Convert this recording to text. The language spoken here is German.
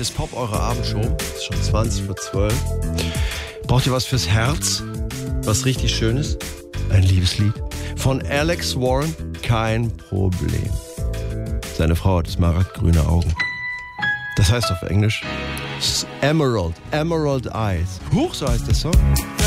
ist Pop, eure Abendshow. Es ist schon 20 vor 12. Braucht ihr was fürs Herz? Was richtig Schönes? Ein Liebeslied von Alex Warren? Kein Problem. Seine Frau hat smaragdgrüne Augen. Das heißt auf Englisch Emerald Eyes. Huch, so heißt der Song.